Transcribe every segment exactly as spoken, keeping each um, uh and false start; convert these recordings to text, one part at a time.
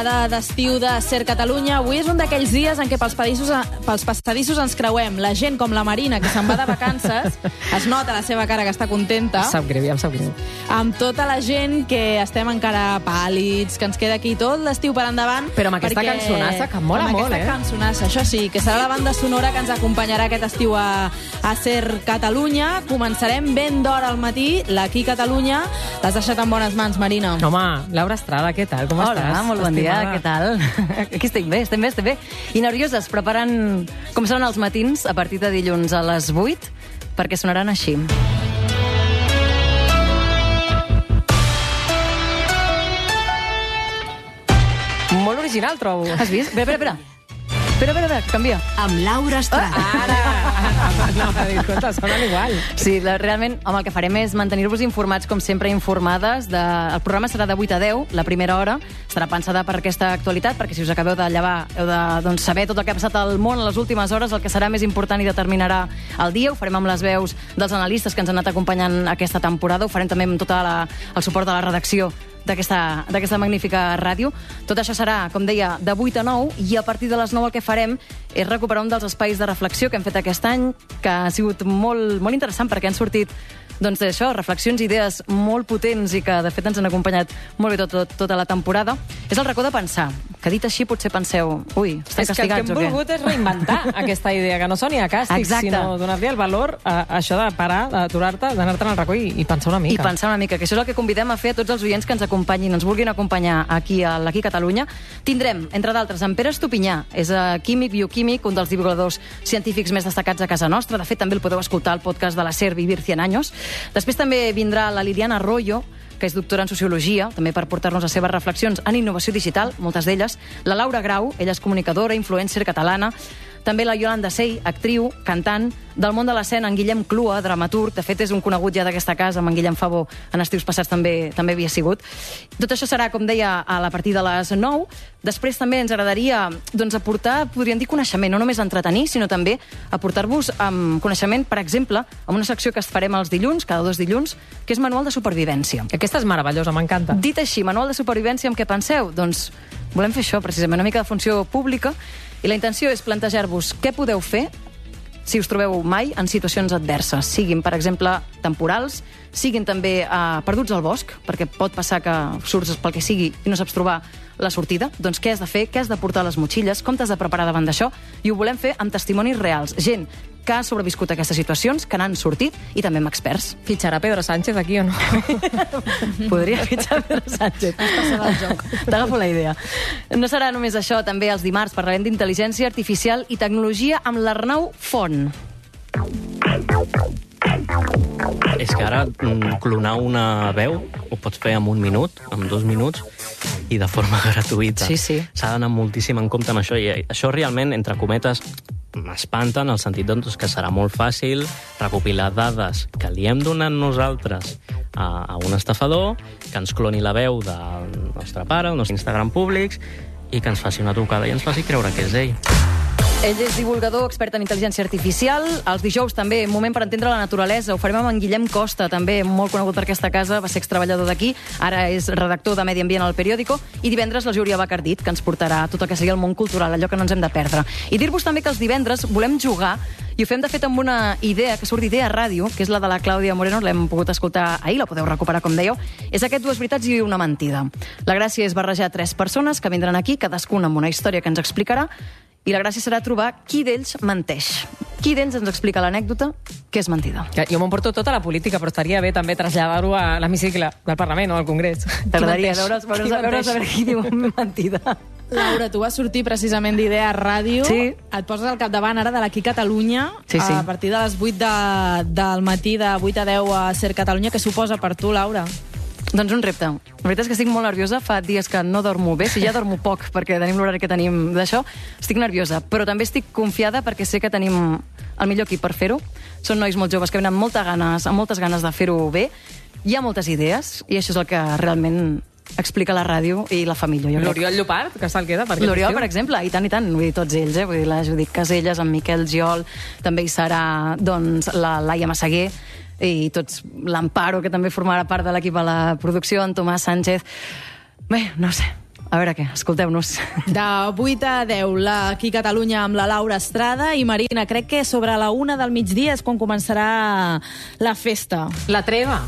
d'estiu de Ser Catalunya. Avui és un d'aquells dies en què pels passadissos, pels passadissos ens creuem. La gent com la Marina, que se'n va de vacances, es nota la seva cara que està contenta. Em sap greu, ja em sap greu. Amb tota la gent que estem encara pàl·lids, que ens queda aquí tot l'estiu per endavant. Però amb aquesta perquè... cançonassa, que mola amb molt, eh? Amb aquesta cançonassa, això sí, que serà la banda sonora que ens acompanyarà aquest estiu a, a Ser Catalunya. Començarem ben d'hora al matí. L'Aquí Catalunya l'has deixat en bones mans, Marina. Home, Laura Estrada, què tal? Com Hola, estàs? Hola, molt bon dia. Estimada. Què tal? Aquí estic bé, estem bé, estem bé. I nervioses, preparant com seran els matins a partir de dilluns a les vuit, perquè sonaran així. Molt original, trobo. Has vist? Espera, espera, espera. Espera, espera, espera, canvia. Amb Laura Estrada. Ah, ara! No, escolta, sonen igual. Sí, la, realment, home, el que farem és mantenir-vos informats, com sempre, informades. De... El programa serà de vuit a deu, la primera hora. Estarà pensada per aquesta actualitat, perquè si us acabeu de llevar heu de doncs, saber tot el que ha passat al món en les últimes hores, el que serà més important i determinarà el dia. Ho farem amb les veus dels analistes que ens han anat acompanyant aquesta temporada. Ho farem també amb tot la, el suport de la redacció d'aquesta d'aquesta magnífica ràdio. Tot això serà, com deia, de vuit a nou, i a partir de les nou el que farem és recuperar un dels espais de reflexió que hem fet aquest any, que ha sigut molt, molt interessant, perquè han sortit doncs això, reflexions i idees molt potents i que, de fet, ens han acompanyat molt bé tot, tot, tota la temporada. És el racó de pensar, que dit així potser penseu, ui, estem castigats o què? És que el que hem volgut és reinventar aquesta idea, que no soni a càstig, Exacte. sinó donar-li el valor a això de parar, d'aturar-te, d'anar-te'n al racó i, i pensar una mica. I pensar una mica, que això és el que convidem a fer a tots els oients que ens acompanyin, ens vulguin acompanyar aquí a l'Aquí Catalunya. Tindrem, entre d'altres, en Pere Estupinyà, és químic, bioquímic, un dels divulgadors científics més destacats a casa nostra. De fet, també el podeu escoltar al podcast de la SER Vivir cien años. Després també vindrà la Liliana Arroyo, que és doctora en Sociologia, també per portar-nos les seves reflexions en innovació digital, moltes d'elles. La Laura Grau, ella és comunicadora, influencer catalana. També la Yolanda Sey, actriu, cantant. Del món de l'escena, en Guillem Clua, dramaturg. De fet, és un conegut ja d'aquesta casa, amb en Guillem Favó en estius passats també també havia sigut. Tot això serà, com deia, a la partir de les nou. Després també ens agradaria doncs, aportar, podríem dir, coneixement, no només entretenir, sinó també aportar-vos amb coneixement, per exemple, amb una secció que es farem els dilluns, cada dos dilluns, que és Manual de Supervivència. Aquesta és meravellosa, m'encanta. Dit així, Manual de Supervivència, amb què penseu? Doncs volem fer això, precisament, una mica de funció pública, i la intenció és plantejar-vos què podeu fer si us trobeu mai en situacions adverses, siguin, per exemple, temporals, siguin també eh, perduts al bosc, perquè pot passar que surts pel que sigui i no saps trobar la sortida. Doncs què has de fer, què has de portar a les motxilles, com t'has de preparar davant d'això, i ho volem fer amb testimonis reals, gent que ha sobreviscut a aquestes situacions, que n'han sortit, i també amb experts. Fitxarà Pedro Sánchez aquí o no? Podria fitxar Pedro Sánchez. T'agafo la idea. No serà només això, també els dimarts parlarem d'intel·ligència artificial i tecnologia amb l'Arnau Font. És que ara clonar una veu ho pots fer en un minut, en dos minuts, i de forma gratuïta. Sí, sí. S'ha d'anar moltíssim en compte amb això, i això realment, entre cometes, m'espanta en el sentit doncs, que serà molt fàcil recopilar dades que li hem donat nosaltres a, a un estafador, que ens cloni la veu del nostre pare, dels nostres Instagram públics, i que ens faci una trucada i ens faci creure que és ell. Ell és divulgador, expert en intel·ligència artificial. Els dijous també, un moment per entendre la naturalesa. Ho farem amb en Guillem Costa, també molt conegut per aquesta casa, va ser extreballador d'aquí, ara és redactor de Medi Ambient al Periódico, i divendres la Júlia Bacardit, que ens portarà tot el que sigui el món cultural, allò que no ens hem de perdre. I dir-vos també que els divendres volem jugar, i ho fem de fet amb una idea que surt d'Idea Ràdio, que és la de la Clàudia Moreno, l'hem pogut escoltar ahir, la podeu recuperar, com dèieu. És aquest dues veritats i una mentida. La gràcia és barrejar tres persones que vindran aquí, cadascuna amb una història que ens explicarà, i la gràcia serà trobar qui d'ells menteix. Qui d'ells ens explica l'anècdota que és mentida. Jo m'emporto tota la política, però estaria bé també traslladar-ho a l'hemicicle del Parlament o al Congrés. T'agradaria veure, veure, veure, veure, veure qui diu mentida. Laura, tu vas sortir precisament d'Idea Ràdio. Sí. Et poses al capdavant ara de l'Aquí Catalunya. Sí, sí. A partir de les vuit de, del matí, de vuit a deu a Ser Catalunya. Què suposa per tu, Laura? Doncs un repte. La veritat és que estic molt nerviosa, fa dies que no dormo bé, si ja dormo poc perquè tenim l'horari que tenim d'això, estic nerviosa, però també estic confiada perquè sé que tenim el millor equip per fer-ho. Són nois molt joves que venen amb, molta ganes, amb moltes ganes de fer-ho bé, hi ha moltes idees, i això és el que realment explica la ràdio i la família. L'Oriol Llopart, que se'l queda. L'Oriol, per exemple, i tant i tant, vull dir, tots ells, eh? Vull dir, la Judit Caselles, en Miquel Giol, també hi serà doncs, la Laia Massaguer, i tots, l'Amparo, que també formarà part de l'equip a la producció, en Tomàs Sánchez. Bé, no sé, A veure què, escolteu-nos. De vuit a deu, aquí a Catalunya amb la Laura Estrada i Marina, crec que sobre la una del migdia és quan començarà la festa. La treva.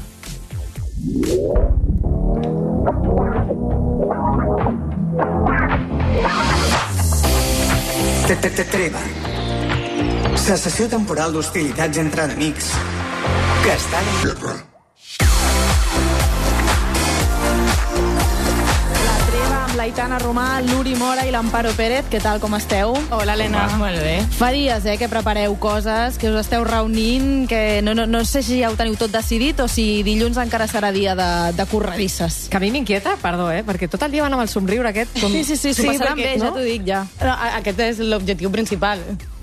Treva. Cessació temporal d'hostilitats entre enemics que estan en guerra. L'Aitana Romà, l'Uri Mora i l'Amparo Pérez. Què tal, com esteu? Hola, Helena. Molt bé. Fa dies eh, que prepareu coses, que us esteu reunint, que no, no, no sé si ja ho teniu tot decidit o si dilluns encara serà dia de, de corredisses. Que a mi m'inquieta, perdó, eh, perquè tot el dia van amb el somriure aquest. Com... Sí, sí, sí, s'ho Sí, passaran perquè, bé, no? ja t'ho dic, ja. No, a- aquest és l'objectiu principal.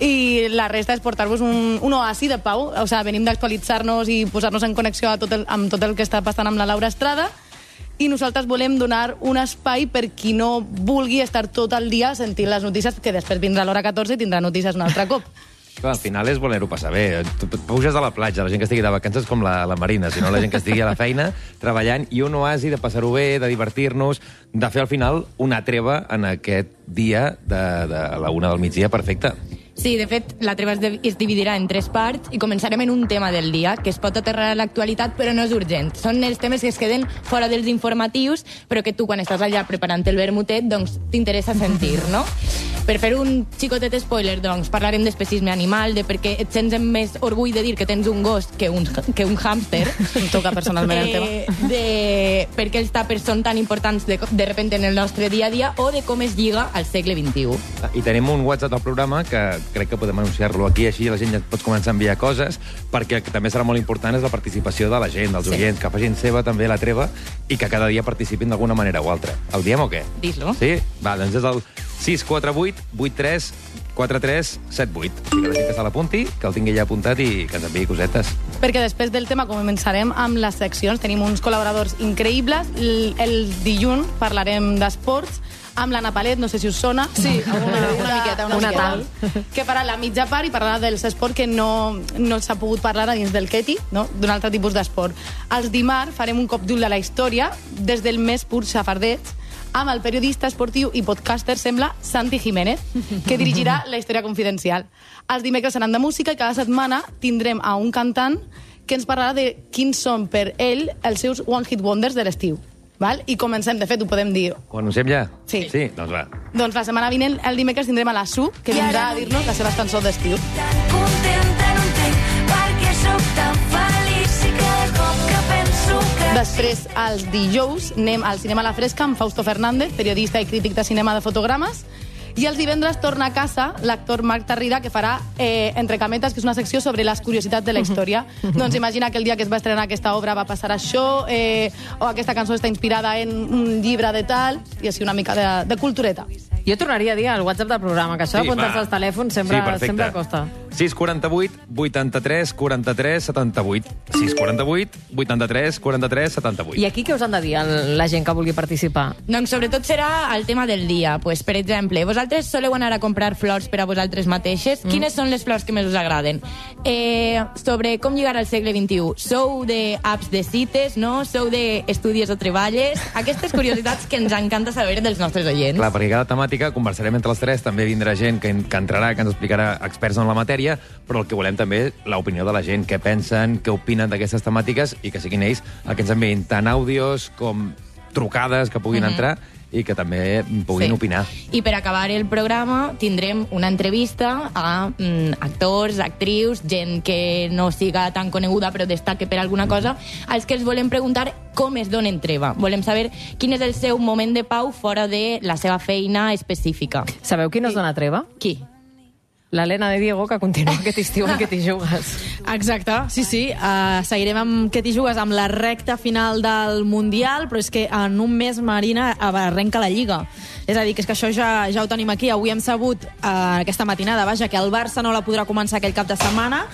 I la resta és portar-vos un, un oasi de pau. O sigui, venim d'actualitzar-nos i posar-nos en connexió a tot el, amb tot el que està passant amb la Laura Estrada. I nosaltres volem donar un espai per qui no vulgui estar tot el dia sentint les notícies, que després vindrà l'hora catorze i tindrà notícies un altre cop. Clar, al final és voler-ho passar bé. Tu puges a la platja, la gent que estigui de vacances com la, la Marina, sinó la gent que estigui a la feina treballant, i un oasi de passar-ho bé, de divertir-nos, de fer al final una treva en aquest dia de, de la una del migdia perfecte. Sí, de fet, la treva es, de, es dividirà en tres parts i començarem en un tema del dia, que es pot aterrar a l'actualitat, però no és urgent. Són els temes que es queden fora dels informatius, però que tu, quan estàs allà preparant el vermutet, doncs t'interessa sentir, no? Per fer un xicotet spoiler, doncs, parlarem d'especisme animal, de perquè et sents amb més orgull de dir que tens un gos que un, que un hàmster. Em toca personalment el tema. Eh, de per què els tàpers són tan importants de, de repente en el nostre dia a dia, o de com es lliga al segle vint-i-u. I tenim un WhatsApp del programa que crec que podem anunciar-lo aquí, així la gent ja pot començar a enviar coses, perquè el que també serà molt important és la participació de la gent, dels Sí. oients, que facin seva també la treva i que cada dia participin d'alguna manera o altra. El diem o què? Dis-lo. Sí? Va, doncs és el sis quatre vuit vuit tres quatre tres set vuit. O sigui que la gent que se l'apunti, que el tingui ja apuntat i que ens enviï cosetes. Perquè després del tema començarem amb les seccions. Tenim uns col·laboradors increïbles. El, el dilluns parlarem d'esports amb l'Anna Palet, no sé si us sona. Sí, una, una miqueta, una, una miqueta. tal, que farà la mitja part i parlarà dels esports que no, no s'ha pogut parlar a dins del Keti, no? D'un altre tipus d'esport. Els dimarts farem un cop d'ull a la història des del més pur xafardeig amb el periodista esportiu i podcaster, sembla, Santi Jiménez, que dirigirà la història confidencial. Els dimecres seran de música i cada setmana tindrem a un cantant que ens parlarà de quins són per ell els seus one-hit wonders de l'estiu. Val? I comencem, de fet, ho podem dir. Ho anunciem ja? Sí. Sí, doncs va. Doncs la setmana vinent, el dimecres, tindrem a la Su, que vindrà a dir-nos les seves cançons d'estiu. Tan contenta no entenc perquè sóc tan feliç i cada cop que penso que... Després, els dijous, anem al Cinema a la Fresca amb Fausto Fernández, periodista i crític de cinema de fotogrames. I els divendres torna a casa l'actor Marc Tarrida, que farà eh, Entre Cametes, que és una secció sobre les curiositats de la història. Doncs imagina que el dia que es va estrenar aquesta obra va passar això, eh, o aquesta cançó està inspirada en un llibre de tal, i així una mica de, de cultureta. Jo tornaria a dir al WhatsApp del programa, que això Sí, d'apuntar-se va. als telèfons sempre, Sí, perfecte. sempre costa. sis quatre vuit vuitanta tres quaranta tres setanta vuit. sis quatre vuit vuitanta tres quaranta tres setanta vuit. I aquí què us han de dir el- la gent que vulgui participar? Doncs sobretot serà el tema del dia. Pues, per exemple, vosaltres soleu anar a comprar flors per a vosaltres mateixes. Mm. Quines són les flors que més us agraden? Eh, sobre com lligar al segle vint-i-u. Sou de apps de cites, no? Sou de estudies o treballes? Aquestes curiositats que ens encanta saber dels nostres oients. Clar, perquè cada temàtica conversarem entre els tres, també vindrà gent que, que entrarà, que ens explicarà experts en la matèria, però el que volem també és l'opinió de la gent, què pensen, què opinen d'aquestes temàtiques, i que siguin ells el que ens enviïn tant àudios com trucades que puguin Mhm. entrar i que també puguin Sí. opinar. I per acabar el programa tindrem una entrevista a mm, actors, actrius, gent que no siga tan coneguda però destaque per alguna cosa, als que els volem preguntar com es donen treva. Volem saber quin és el seu moment de pau fora de la seva feina específica. Sabeu qui no es dona treva? Qui? L'Helena de Diego, que continua aquest estiu amb Què t'hi jugues. Exacte, sí, sí. Uh, seguirem amb Què t'hi jugues amb la recta final del Mundial, però és que en un mes, Marina, arrenca la Lliga. És a dir, que és que això ja, ja ho tenim aquí. Avui hem sabut, uh, aquesta matinada, vaja, que el Barça no la podrà començar aquell cap de setmana,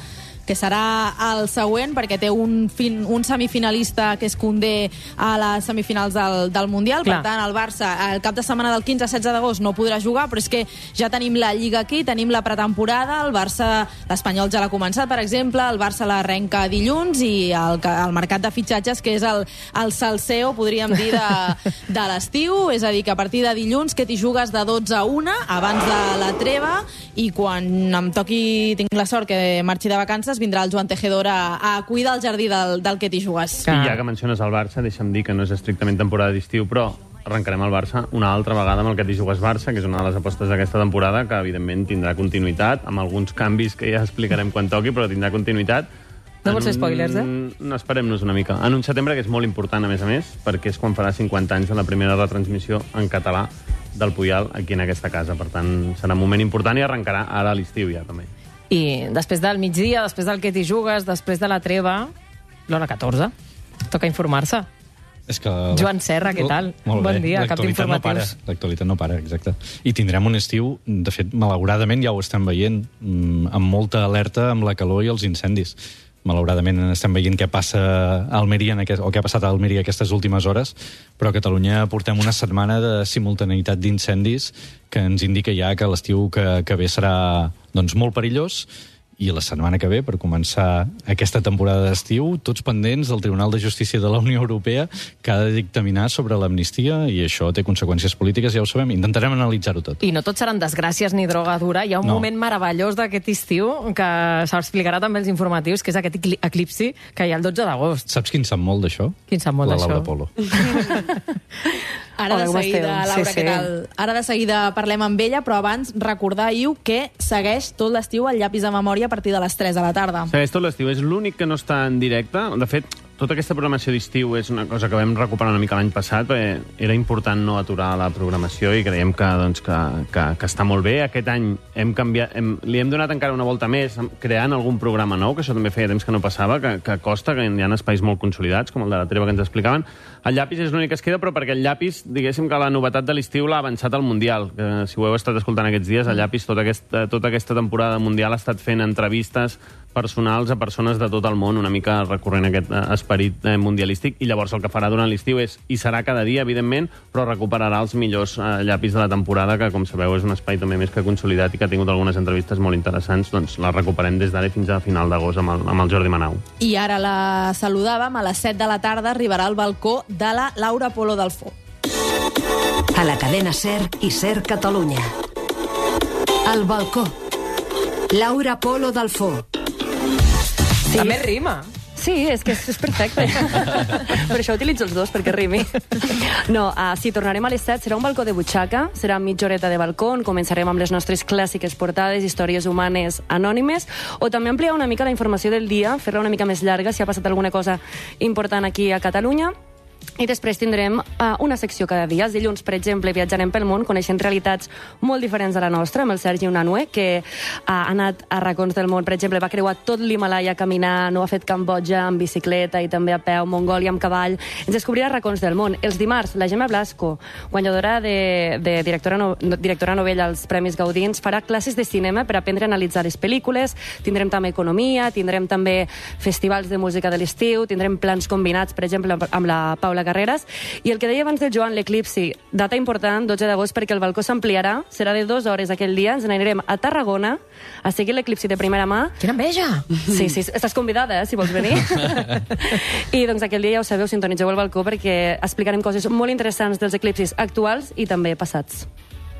que serà el següent, perquè té un, fin, un semifinalista que és Koundé a les semifinals del, del Mundial. Clar. Per tant, el Barça, el cap de setmana del quinze a setze d'agost no podrà jugar, però és que ja tenim la Lliga aquí, tenim la pretemporada, el Barça, l'Espanyol ja l'ha començat, per exemple, el Barça l'arrenca dilluns i el, el mercat de fitxatges, que és el, el salseo, podríem dir, de, de l'estiu, és a dir, que a partir de dilluns que t'hi jugues de dotze a una, abans de la treva, i quan em toqui, tinc la sort que marxi de vacances, vindrà el Joan Tejedor a, a cuidar el jardí del, del que t'hi jugues. I ja que menciones el Barça, deixa'm dir que no és estrictament temporada d'estiu, però arrencarem el Barça una altra vegada amb el que t'hi jugues Barça, que és una de les apostes d'aquesta temporada, que evidentment tindrà continuïtat, amb alguns canvis que ja explicarem quan toqui, però tindrà continuïtat. No vols fer spoilers, eh? No, esperem-nos una mica. En un setembre que és molt important, a més a més, perquè és quan farà cinquanta anys de la primera retransmissió en català del Puyal aquí en aquesta casa. Per tant, serà un moment important i arrencarà ara a l'estiu ja, també. I després del migdia, després del que t'hi jugues, després de la treva, l'hora catorze, toca informar-se. És que... Joan Serra, què tal? Molt bon bé. dia, cap d'informatius. No L'actualitat no para, exacte. I tindrem un estiu, de fet, malauradament ja ho estem veient, amb molta alerta amb la calor i els incendis. Malauradament estem veient què passa a Almeria en aquest, o què ha passat a Almeria aquestes últimes hores, però a Catalunya portem una setmana de simultaneïtat d'incendis que ens indica ja que l'estiu que, que ve serà doncs, molt perillós, i la setmana que ve, per començar aquesta temporada d'estiu, tots pendents del Tribunal de Justícia de la Unió Europea, que ha de dictaminar sobre l'amnistia, i això té conseqüències polítiques, ja ho sabem. Intentarem analitzar-ho tot. I no tot seran desgràcies ni droga dura. Hi ha un no. moment meravellós d'aquest estiu que s'explicarà també als informatius, que és aquest eclipsi que hi ha el dotze d'agost. Saps quin sap molt d'això? Quin sap molt d'això? La Laura Polo. Ara de seguida, Laura, sí, sí. Què tal? Ara de seguida parlem amb ella, però abans recordar-iu que segueix tot l'estiu el llapis de memòria a partir de les tres de la tarda. Segueix tot l'estiu. És l'únic que no està en directe. De fet, tota aquesta programació d'estiu és una cosa que vam recuperar una mica l'any passat, perquè era important no aturar la programació i creiem que, doncs, que, que, que està molt bé. Aquest any hem canviat, hem, li hem donat encara una volta més, creant algun programa nou, que això també feia temps que no passava, que, que costa, que hi ha espais molt consolidats, com el de la treva que ens explicaven. El llapis és l'únic que es queda, però perquè el llapis, diguéssim que la novetat de l'estiu l'ha avançat al Mundial. Que, si ho heu estat escoltant aquests dies, el llapis tota aquesta, tota aquesta temporada mundial ha estat fent entrevistes personals a persones de tot el món, una mica recorrent aquest esperit mundialístic, i llavors el que farà durant l'estiu és, i serà cada dia, evidentment, però recuperarà els millors eh, llapis de la temporada, que, com sabeu, és un espai també més que consolidat i que ha tingut algunes entrevistes molt interessants, doncs la recuperem des d'ara fins a final d'agost amb, el, amb el Jordi Manau. I ara la saludàvem, a les set de la tarda arribarà al balcó de la Laura Polo Dalfó. A la cadena SER i SER Catalunya. Al balcó. Laura Polo Dalfó. Sí. També rima. Sí, és que és, és perfecte. Per això utilitzo els dos, perquè rimi. No, uh, sí, tornarem a les set. Serà un balcó de butxaca, serà mitja horeta de balcó, on començarem amb les nostres clàssiques portades, històries humanes anònimes, o també ampliar una mica la informació del dia, fer-la una mica més llarga, si ha passat alguna cosa important aquí a Catalunya. I després tindrem uh, una secció cada dia. Els dilluns, per exemple, viatjarem pel món coneixent realitats molt diferents de la nostra, amb el Sergi Unanue, que uh, ha anat a racons del món. Per exemple, va creuar tot l'Himalaya caminant, ho ha fet Cambodja amb bicicleta i també a peu, Mongòlia amb cavall. Ens descobrirà racons del món. Els dimarts, la Gemma Blasco, guanyadora de, de directora, no, directora novella als Premis Gaudí, ens farà classes de cinema per aprendre a analitzar les pel·lícules. Tindrem també economia, tindrem també festivals de música de l'estiu, tindrem plans combinats, per exemple, amb la Paula Carreras. I el que deia abans del Joan, l'eclipsi, data important, dotze d'agost, perquè el balcó s'ampliarà, serà de dues hores aquell dia, ens n'anirem a Tarragona a seguir l'eclipsi de primera mà. Quina enveja! Sí, sí, estàs convidada, eh, si vols venir. I doncs aquell dia, ja ho sabeu, sintonitzeu el balcó perquè explicarem coses molt interessants dels eclipsis actuals i també passats.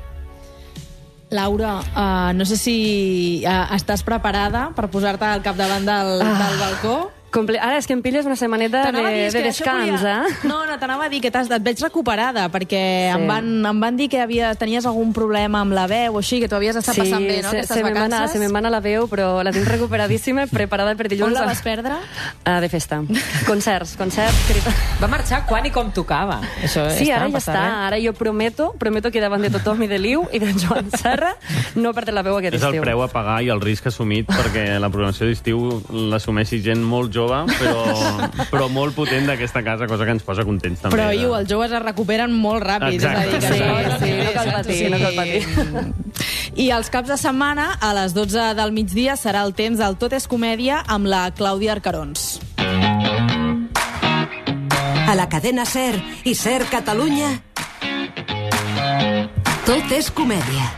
Laura, uh, no sé si uh, estàs preparada per posar-te al capdavant del, ah. del balcó? Comple Ara és que em pilles una setmaneta de, de descans, volia... eh? No, no, t'anava a dir que et veig recuperada, perquè sí. em, van, em van dir que havia, tenies algun problema amb la veu o així, que t'ho havies estat sí, passant bé, no, se, aquestes se vacances? Sí, se me'n va anar la veu, però la tinc recuperadíssima, preparada per dilluns. On la vas perdre? Uh, de festa. Concerts, concerts. Va marxar quan i com tocava. Això sí, ara ja passant, està. Eh? Ara jo prometo, prometo que davant de tothom i de l'Iu i de Joan Serra no perdre la veu aquest estiu. És el preu a pagar i el risc assumit perquè la programació d'estiu l'assumeixi gent molt jove, però però molt potent d'aquesta casa, cosa que ens posa contents també. Però, Iu, els joves es recuperen molt ràpid. Exacte. És a dir, que sí, sí, no cal patir, no cal patir. I els caps de setmana, a les dotze del migdia, serà el temps del Tot és comèdia amb la Clàudia Arcarons. A la cadena SER i SER Catalunya, Tot és comèdia.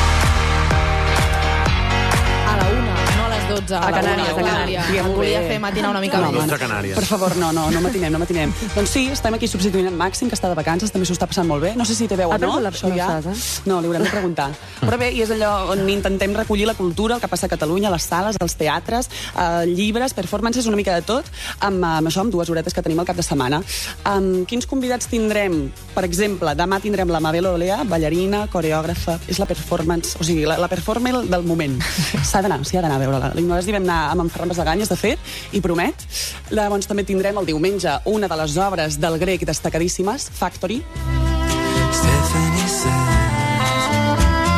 A la una, no a les dotze. A Canàries, a Canàries. El volia fer matinar una mica No, més. home, Canàries. Per favor, no, no, no matinem, no matinem. Doncs sí, estem aquí substituint en Màxim, que està de vacances, també s'ho està passant molt bé. No sé si té veu o Ah, no, però la- això no ja... estàs, eh? No, li haurem de preguntar. Però bé, i és allò on intentem recollir la cultura, el que passa a Catalunya, les sales, els teatres, eh, llibres, performances, una mica de tot, amb, amb això, amb dues horetes que tenim al cap de setmana. Amb quins convidats tindrem? Per exemple, demà tindrem la Mabel Olea, ballarina, coreògrafa, és la performance, o sigui, la, la performer del moment. S'ha d'anar, s'hi ha d'anar a veure-la. Nosaltres hi vam anar amb en Ferran Basaganyes, de fet, i promet. Llavors també tindrem el diumenge una de les obres del grec destacadíssimes, Factory. Stephanie says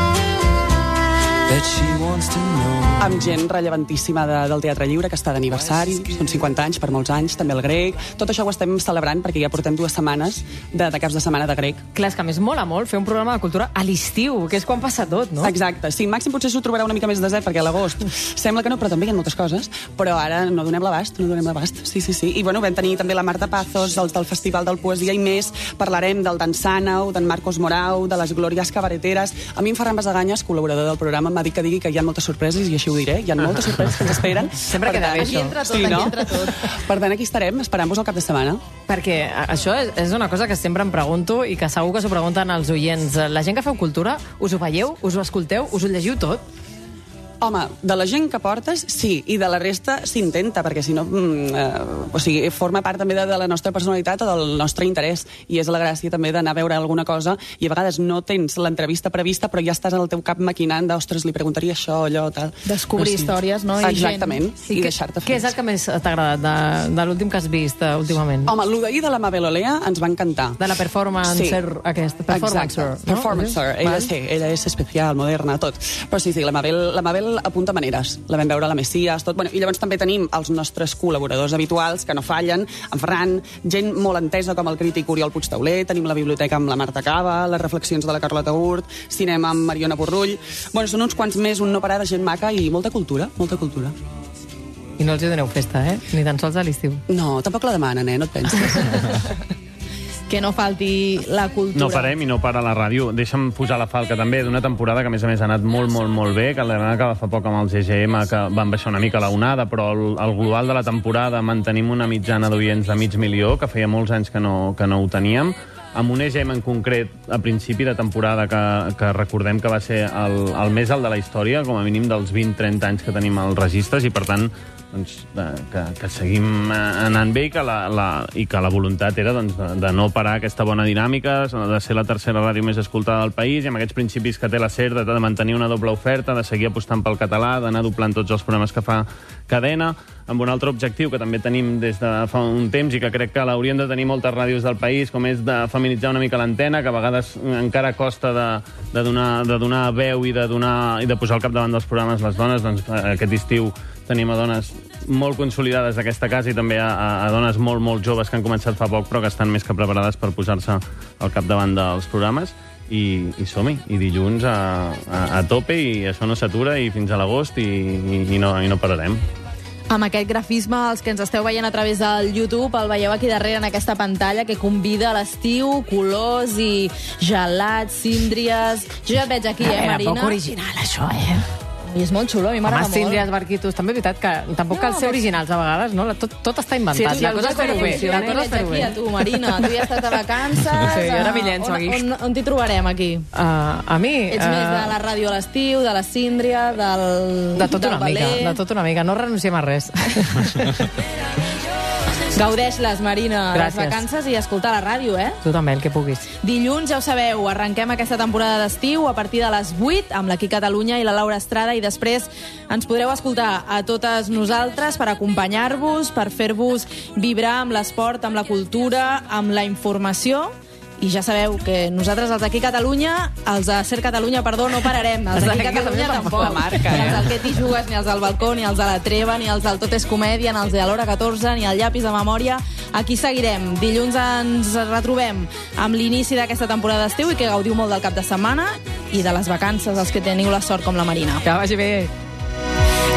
that she wants to know. Amb gent rellevantíssima de, del Teatre Lliure, que està d'aniversari, són cinquanta anys per molts anys, també el grec. Tot això ho estem celebrant perquè ja portem dues setmanes de, de caps de setmana de grec. Clar, és que a més mola molt fer un programa de cultura a l'estiu, que és quan passa tot, no? Exacte, sí, Màxim potser s'ho trobarà una mica més desert, perquè a l'agost sembla que no, però també hi ha moltes coses, però ara no donem l'abast, no donem l'abast, sí, sí, sí. I bueno, vam tenir també la Marta Pazos, dels del Festival del Poesia i més, parlarem del Dan Sàneu, d'en Marcos Morau, de les Glòries Cabareteres. A mi en Ferran Basaganyes, col·laborador del programa, m'ha dit que digui que hi ha moltes sorpreses, i així ho diré, hi ha moltes sorpreses que ens esperen. Sempre Per queda tant, bé, això. Aquí entra tot, Sí, no? aquí entra tot. Per tant, aquí estarem, esperant-vos el cap de setmana. Perquè a- això és, és una cosa que sempre em pregunto i que segur que s'ho pregunten els oients. La gent que feu cultura, us ho veieu, us ho escolteu, us ho llegiu tot? Home, de la gent que portes, sí, i de la resta s'intenta, perquè si no, mm, eh, o sigui, forma part també de, de la nostra personalitat o del nostre interès, i és la gràcia també d'anar a veure alguna cosa, i a vegades no tens l'entrevista prevista, però ja estàs al teu cap maquinant d'ostres, li preguntaria això, allò, tal. Descobrir Doncs sí. històries, no? I Exactament, gent. i, què- deixar-te fer. Què és el que més t'ha agradat de, de l'últim que has vist uh, últimament? Home, el d'ahir de la Mabel Olea ens va encantar. De la performancer Sí. aquesta, performancer. Exacte. Performancer. Ella, sí, ella és especial, moderna, tot. Però sí, sí, la Mabel, la Mabel apunta maneres. La vam veure a la Messias, tot. Bueno, i llavors també tenim els nostres col·laboradors habituals, que no fallen, en Ferran, gent molt entesa com el crític Oriol Puigtauler, tenim la biblioteca amb la Marta Cava, les reflexions de la Carlota Gurt, cinema amb Mariona Borrull. Bueno, són uns quants més, un no parar de gent maca i molta cultura, molta cultura. I no els hi doneu festa, eh? Ni tan sols a l'estiu. No, tampoc la demanen, eh? No et pensis. Que no falti la cultura. No parem i no para la ràdio. Deixa'm posar la falca també d'una temporada que a més a més ha anat molt, molt, molt bé, que la vam acabar fa poc amb el G G M, que van baixar una mica la onada, però el, el global de la temporada mantenim una mitjana d'oients de mig milió, que feia molts anys que no, que no ho teníem, amb un E G M en concret a principi de temporada que, que recordem que va ser el, el més alt de la història, com a mínim dels vint trenta anys que tenim als registres, i per tant doncs, de, que, que seguim anant bé i que la, la, i que la voluntat era doncs, de, de no parar aquesta bona dinàmica, de ser la tercera ràdio més escoltada del país, i amb aquests principis que té la SER de, de mantenir una doble oferta, de seguir apostant pel català, d'anar doblant tots els programes que fa cadena, amb un altre objectiu que també tenim des de fa un temps i que crec que l'haurien de tenir moltes ràdios del país, com és de feminitzar una mica l'antena, que a vegades encara costa de, de, donar, de donar veu i de, donar, i de posar al capdavant dels programes les dones. Doncs aquest estiu tenim a dones molt consolidades d'aquesta casa i també a, a, a dones molt, molt joves que han començat fa poc però que estan més que preparades per posar-se al capdavant dels programes. I, i som-hi, i dilluns a, a, a tope, i això no s'atura, i fins a l'agost, i, i, i, no, i no pararem. Amb aquest grafisme, els que ens esteu veient a través del YouTube, el veieu aquí darrere en aquesta pantalla, que convida a l'estiu, colors i gelats, síndries... Jo ja et veig aquí, eh, Era Marina? poc original, això, eh? I és molt xulo, a mi m'agrada Home, molt. síndries, barquitos, també és veritat que tampoc No, cal ser però- originals a vegades, no? La- Tot, tot està Sí, inventat. sí, la el cosa és cosa fer-ho bé. funciona. La cosa és fer-ho aquí bé. a tu, Marina. Tu ja has estat de vacances. Sí, ara eh, m'hi llenço on, aquí. On, on t'hi trobarem, aquí? Uh, a mi... Ets uh, més de la ràdio a l'estiu, de la síndria, del, De tot del una mica, ballet. de tot una mica. No renunciem a res. Gaudeix-les, Marina, les Gràcies. vacances i escoltar la ràdio, eh? Tu també, el que puguis. Dilluns, ja ho sabeu, arrenquem aquesta temporada d'estiu a partir de les vuit amb l'Aquí Catalunya i la Laura Estrada, i després ens podreu escoltar a totes nosaltres per acompanyar-vos, per fer-vos vibrar amb l'esport, amb la cultura, amb la informació. I ja sabeu que nosaltres, els d'aquí Catalunya, els de Ser Catalunya, perdó, no pararem. Els d'aquí Catalunya tampoc. La marca, Ni eh? els del Que t'hi jugues, ni els del balcó, ni els de la treva, ni els del Tot és comèdia, ni els de l'hora catorze, ni el llapis de memòria. Aquí seguirem. Dilluns ens retrobem amb l'inici d'aquesta temporada d'estiu i que gaudiu molt del cap de setmana. i de les vacances, els que teniu la sort com la Marina. Que vagi bé.